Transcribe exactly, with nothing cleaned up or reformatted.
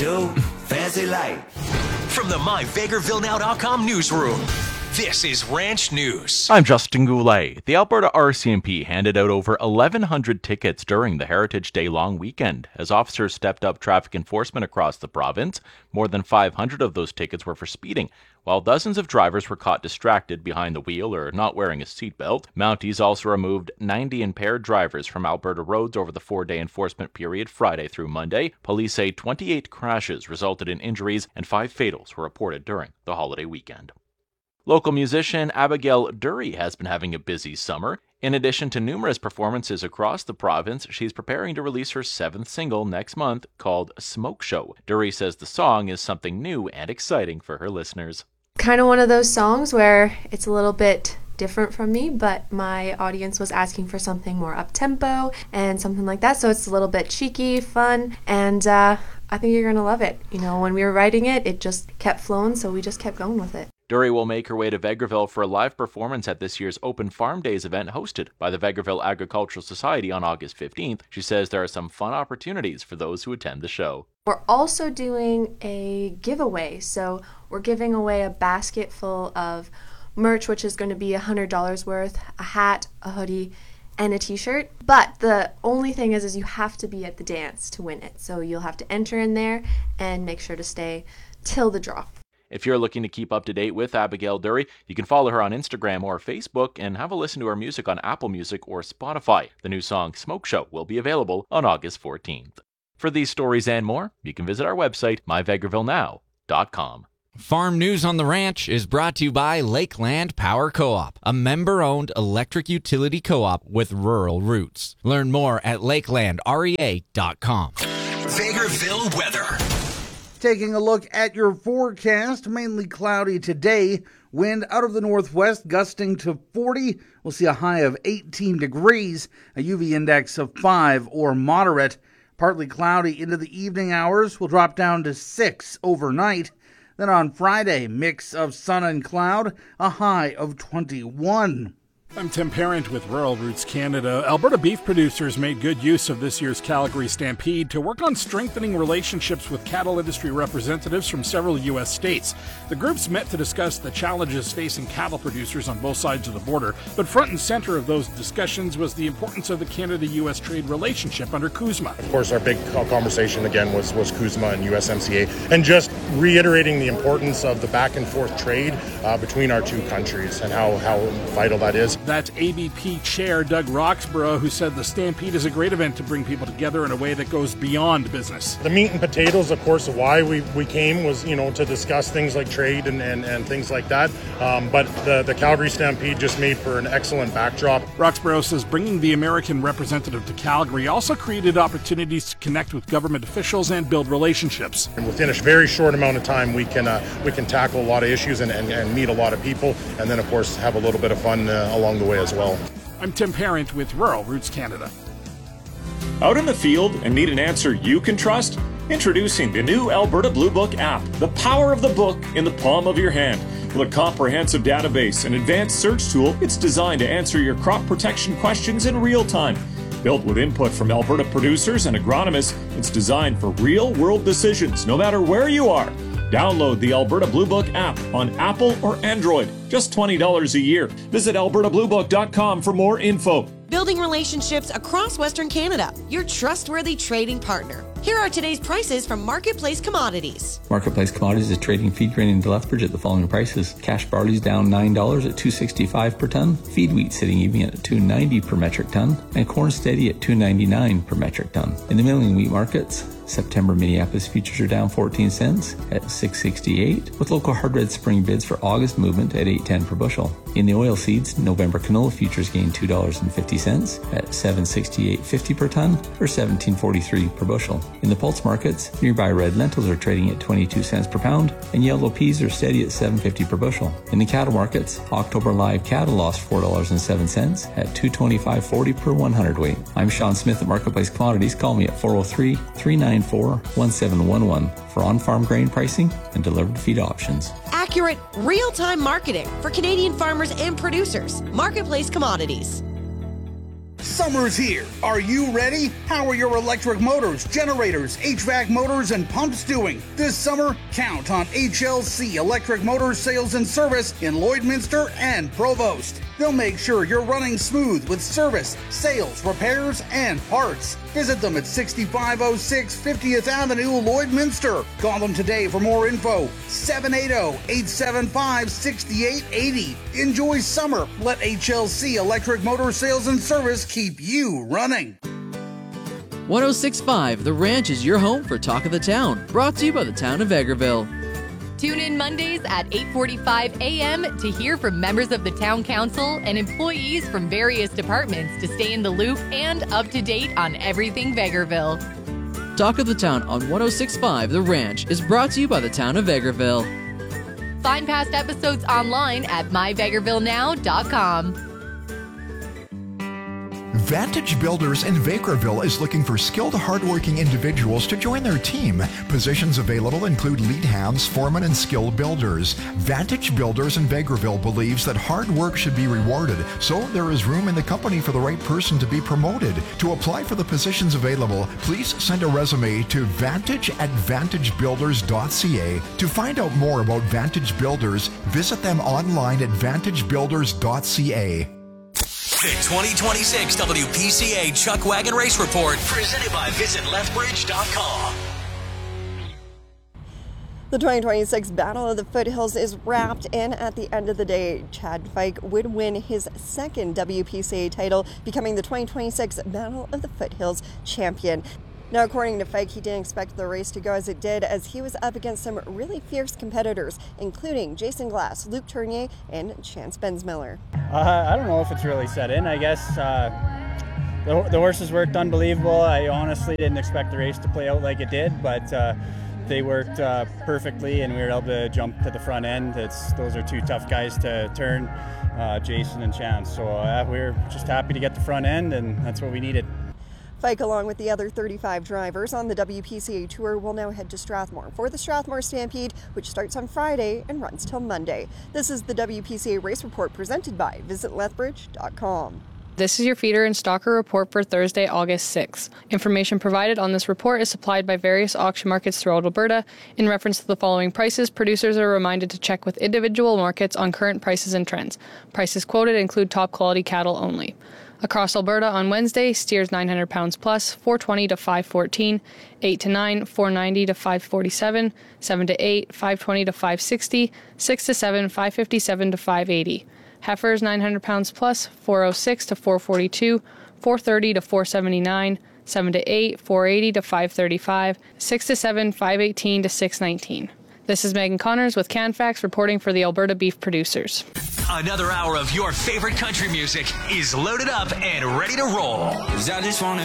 Do fancy life. From the my vegreville now dot com newsroom, this is Ranch News. I'm Justin Goulet. The Alberta R C M P handed out over eleven hundred tickets during the Heritage Day long weekend as officers stepped up traffic enforcement across the province. More than five hundred of those tickets were for speeding, while dozens of drivers were caught distracted behind the wheel or not wearing a seatbelt. Mounties also removed ninety impaired drivers from Alberta roads over the four-day enforcement period Friday through Monday. Police say twenty-eight crashes resulted in injuries and five fatals were reported during the holiday weekend. Local musician Abigail Dury has been having a busy summer. In addition to numerous performances across the province, she's preparing to release her seventh single next month called Smoke Show. Dury says the song is something new and exciting for her listeners. Kind of one of those songs where it's a little bit different from me, but my audience was asking for something more up-tempo and something like that, so it's a little bit cheeky, fun, and uh, I think you're going to love it. You know, when we were writing it, it just kept flowing, so we just kept going with it. Dury will make her way to Vegreville for a live performance at this year's Open Farm Days event hosted by the Vegreville Agricultural Society on August fifteenth. She says there are some fun opportunities for those who attend the show. We're also doing a giveaway, so we're giving away a basket full of merch, which is going to be one hundred dollars worth, a hat, a hoodie, and a t-shirt. But the only thing is, is you have to be at the dance to win it. So you'll have to enter in there and make sure to stay till the draw. If you're looking to keep up to date with Abigail Dury, you can follow her on Instagram or Facebook and have a listen to her music on Apple Music or Spotify. The new song Smoke Show will be available on August fourteenth. For these stories and more, you can visit our website, my vegreville now dot com. Farm News on the Ranch is brought to you by Lakeland Power Co-op, a member-owned electric utility co-op with rural roots. Learn more at lakeland rea dot com. Vegreville weather. Taking a look at your forecast, mainly cloudy today. Wind out of the northwest gusting to forty. We'll see a high of eighteen degrees, a U V index of five or moderate. Partly cloudy into the evening hours. Will drop down to six overnight. Then on Friday, mix of sun and cloud, a high of twenty-one. I'm Tim Parent with Rural Roots Canada. Alberta beef producers made good use of this year's Calgary Stampede to work on strengthening relationships with cattle industry representatives from several U S states. The groups met to discuss the challenges facing cattle producers on both sides of the border, but front and center of those discussions was the importance of the Canada U S trade relationship under CUSMA. Of course, our big conversation again was, was CUSMA and U S M C A, and just reiterating the importance of the back and forth trade uh, between our two countries and how, how vital that is. That's A B P Chair Doug Roxborough, who said the Stampede is a great event to bring people together in a way that goes beyond business. The meat and potatoes, of course, of why we, we came was, you know, to discuss things like trade and, and, and things like that. Um, but the, the Calgary Stampede just made for an excellent backdrop. Roxborough says bringing the American representative to Calgary also created opportunities to connect with government officials and build relationships. And within a very short amount of time, we can uh, we can tackle a lot of issues and, and, and meet a lot of people, and then, of course, have a little bit of fun uh, along the way as well. I'm Tim Parent with Rural Roots Canada. Out in the field and need an answer you can trust? Introducing the new Alberta Blue Book app, the power of the book in the palm of your hand. With a comprehensive database and advanced search tool, it's designed to answer your crop protection questions in real time. Built with input from Alberta producers and agronomists, it's designed for real-world decisions, no matter where you are. Download the Alberta Blue Book app on Apple or Android. Just twenty dollars a year. Visit alberta blue book dot com for more info. Building relationships across Western Canada, your trustworthy trading partner. Here are today's prices from Marketplace Commodities. Marketplace Commodities is trading feed grain into Lethbridge at the following prices. Cash barley is down nine dollars at two sixty-five per ton. Feed wheat sitting even at two ninety per metric ton. And corn steady at two ninety-nine per metric ton. In the milling wheat markets, September Minneapolis futures are down fourteen cents at six sixty-eight, with local hard red spring bids for August movement at eight ten per bushel. In the oil seeds, November canola futures gained two dollars and fifty cents at seven sixty-eight fifty per ton, or seventeen forty-three per bushel. In the pulse markets, nearby red lentils are trading at twenty-two cents per pound, and yellow peas are steady at seven fifty per bushel. In the cattle markets, October live cattle lost four dollars and seven cents at two twenty-five forty per one hundred weight. I'm Sean Smith at Marketplace Commodities. Call me at four oh three, three nine four, one seven one one for on-farm grain pricing and delivered feed options. Accurate, real-time marketing for Canadian farmers and producers. Marketplace Commodities. Summer's here. Are you ready? How are your electric motors, generators, H V A C motors, and pumps doing? This summer, count on H L C Electric Motors Sales and Service in Lloydminster and Provost. They'll make sure you're running smooth with service, sales, repairs, and parts. Visit them at sixty-five oh six fiftieth Avenue, Lloydminster. Call them today for more info. seven eight zero, eight seven five, six eight eight zero. Enjoy summer. Let H L C Electric Motor Sales and Service keep you running. one oh six point five The Ranch is your home for Talk of the Town, brought to you by the town of Vegreville. Tune in Mondays at eight forty-five a.m. to hear from members of the Town Council and employees from various departments to stay in the loop and up to date on everything Vegreville. Talk of the Town on one oh six point five The Ranch is brought to you by the town of Vegreville. Find past episodes online at my vegreville now dot com. Vantage Builders in Vegreville is looking for skilled, hardworking individuals to join their team. Positions available include lead hands, foremen, and skilled builders. Vantage Builders in Vegreville believes that hard work should be rewarded, so there is room in the company for the right person to be promoted. To apply for the positions available, please send a resume to vantage at vantage builders dot c a. To find out more about Vantage Builders, visit them online at vantage builders dot c a. The twenty twenty-six W P C A Chuck Wagon Race Report, presented by visit lethbridge dot com. The twenty twenty-six Battle of the Foothills is wrapped, and at the end of the day, Chad Fike would win his second W P C A title, becoming the twenty twenty-six Battle of the Foothills champion. Now, according to Fike, he didn't expect the race to go as it did, as he was up against some really fierce competitors, including Jason Glass, Luke Tournier, and Chance Bensmiller. Uh, I don't know if it's really set in. I guess uh, the, the horses worked unbelievable. I honestly didn't expect the race to play out like it did, but uh, they worked uh, perfectly, and we were able to jump to the front end. It's those are two tough guys to turn, uh, Jason and Chance. So uh, we we're just happy to get the front end, and that's what we needed. Fike, along with the other thirty-five drivers on the W P C A Tour, will now head to Strathmore for the Strathmore Stampede, which starts on Friday and runs till Monday. This is the W P C A Race Report presented by visit lethbridge dot com. This is your feeder and stalker report for Thursday, August sixth. Information provided on this report is supplied by various auction markets throughout Alberta. In reference to the following prices, producers are reminded to check with individual markets on current prices and trends. Prices quoted include top quality cattle only. Across Alberta on Wednesday, steers nine hundred pounds plus, four twenty to five fourteen, eight to nine, four ninety to five forty-seven, seven to eight, five twenty to five sixty, six to seven, five fifty-seven to five eighty. Heifers nine hundred pounds plus, four oh six to four forty-two, four thirty to four seventy-nine, seven to eight, four eighty to five thirty-five, six to seven, five eighteen to six nineteen. This is Megan Connors with CanFax reporting for the Alberta Beef Producers. Another hour of your favorite country music is loaded up and ready to roll. 'Cause I just wanna